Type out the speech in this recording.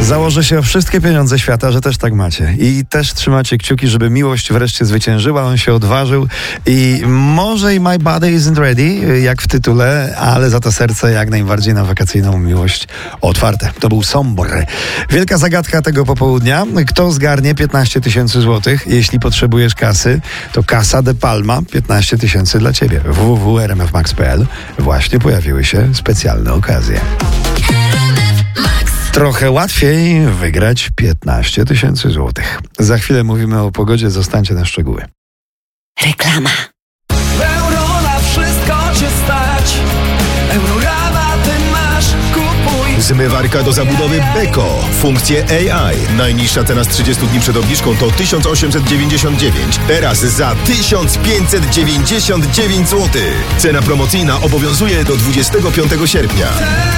Założę się o wszystkie pieniądze świata, że też tak macie. I też trzymacie kciuki, żeby miłość wreszcie zwyciężyła. On się odważył i może i My Body Isn't Ready, jak w tytule, ale za to serce jak najbardziej na wakacyjną miłość otwarte. To był Sombor. Wielka zagadka tego popołudnia. Kto zgarnie 15 000 złotych? Jeśli potrzebujesz kasy, to Casa de Palma 15 000 dla ciebie. www.rmfmax.pl. Właśnie pojawiły się specjalne okazje. Trochę łatwiej wygrać 15 000 złotych. Za chwilę mówimy o pogodzie, zostańcie na szczegóły. Reklama. Euro na wszystko cię stać. Eurorabaty masz, kupuj. Zmywarka do zabudowy Beko. Funkcje AI. Najniższa cena z 30 dni przed obniżką to 1899. Teraz za 1599 zł. Cena promocyjna obowiązuje do 25 sierpnia.